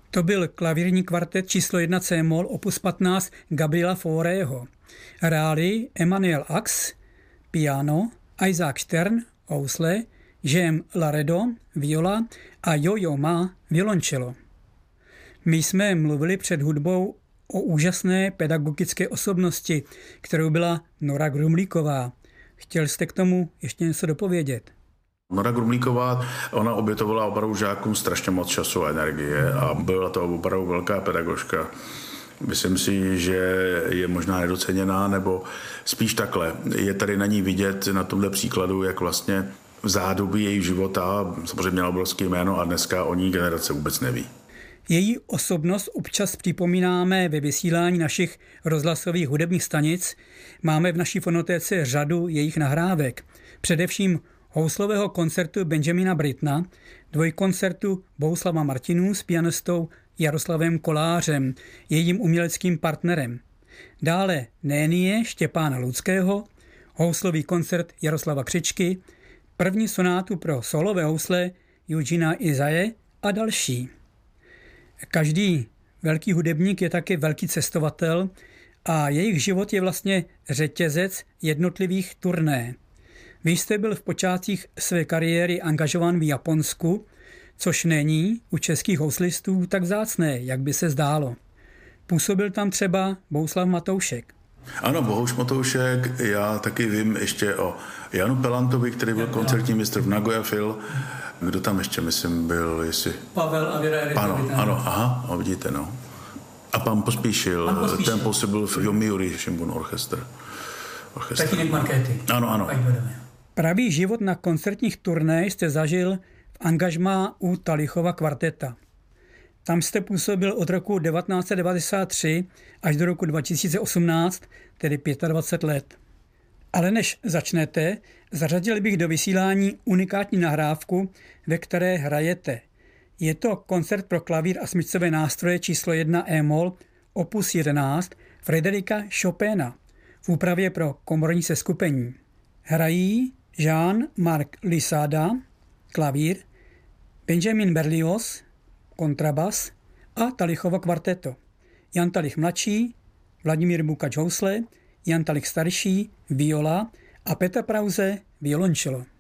To byl klavírní kvartet číslo 1 C-moll opus 15 Gabriela Faurého. Hráli Emmanuel Ax, piano, Isaac Stern, housle, Jem Laredo, viola a Jojo Ma, violoncello. My jsme mluvili před hudbou o úžasné pedagogické osobnosti, kterou byla Nora Grumlíková. Chtěl jste k tomu ještě něco dopovědět? Nora Grumlíková, ona obětovala opravdu žákům strašně moc času a energie a byla to opravdu velká pedagožka. Myslím si, že je možná nedoceněná, nebo spíš takhle. Je tady na ní vidět na tomhle příkladu, jak vlastně v zádobí její života, samozřejmě měla obrovské jméno a dneska o ní generace vůbec neví. Její osobnost občas připomínáme ve vysílání našich rozhlasových hudebních stanic. Máme v naší fonotéce řadu jejich nahrávek. Především houslového koncertu Benjamina Brittona, dvojkoncertu Bohuslava Martinů s pianistou Jaroslavem Kolářem, jejím uměleckým partnerem. Dále Nénie Štěpána Ludského, houslový koncert Jaroslava Křečky, první sonátu pro solové housle Eugena Izaje a další. Každý velký hudebník je také velký cestovatel a jejich život je vlastně řetězec jednotlivých turné. Vy jste byl v počátcích své kariéry angažován v Japonsku, což není u českých houslistů tak vzácné, jak by se zdálo. Působil tam třeba Bohuslav Matoušek. Ano, Bohuš Matoušek, já taky vím ještě o Janu Pelantovi, který byl koncertní mistr v Nagoya Phil. Kdo tam ještě, myslím, byl, jestli... Pavel a Věra Erikovitá. Ano, aha, vidíte, no. A pan Pospíšil, ten působil v Yomiuri Shimbun Orchestra. Tatínek Markéty. Ano. Pravý život na koncertních turné jste zažil v angažmá u Talichova kvarteta. Tam jste působil od roku 1993 až do roku 2018, tedy 25 let. Ale než začnete, zařadil bych do vysílání unikátní nahrávku, ve které hrajete. Je to koncert pro klavír a smyčcové nástroje číslo 1 E-moll opus 11 Frédérika Chopina v úpravě pro komorní seskupení. Hrají Jean-Marc Lisada, klavír, Benjamin Berlioz, kontrabas a Talichovo kvarteto. Jan Talich mladší, Vladimír Bukač housle, Jan Talich starší, viola a Petr Prause violoncello.